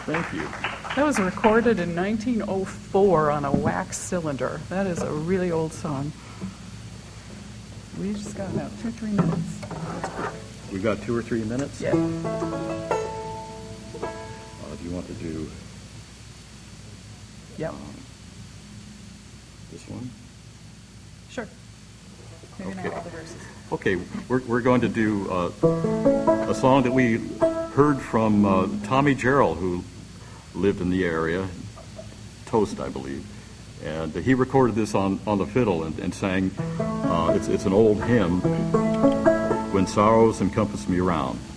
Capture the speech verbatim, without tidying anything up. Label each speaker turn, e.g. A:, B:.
A: Thank you.
B: That was recorded in nineteen oh four on a wax cylinder. That is a really old song. We just got about two, three minutes.
A: We've got two or three minutes?
B: Yeah.
A: Uh, do you want to do
B: Yep.
A: um, this one?
B: Sure. Maybe
A: Okay.
B: not all the verses.
A: Okay, we're, we're going to do uh, a song that we heard from uh, Tommy Gerald, who lived in the area, Toast, I believe. And he recorded this on, on the fiddle and, and sang, uh, it's, it's an old hymn, When Sorrows Encompass Me Round.